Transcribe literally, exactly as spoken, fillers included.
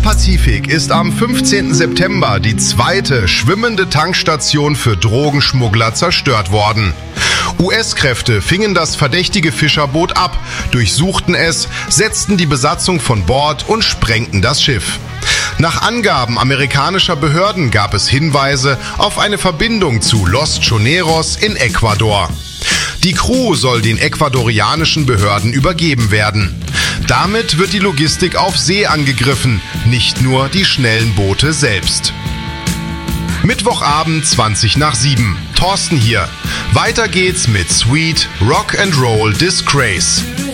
Pazifik ist am fünfzehnten September die zweite schwimmende Tankstation für Drogenschmuggler zerstört worden. U S-Kräfte fingen das verdächtige Fischerboot ab, durchsuchten es, setzten die Besatzung von Bord und sprengten das Schiff. Nach Angaben amerikanischer Behörden gab es Hinweise auf eine Verbindung zu Los Choneros in Ecuador. Die Crew soll den ecuadorianischen Behörden übergeben werden. Damit wird die Logistik auf See angegriffen, nicht nur die schnellen Boote selbst. Mittwochabend zwanzig nach sieben. Thorsten hier. Weiter geht's mit Sweet Rock and Roll Disgrace.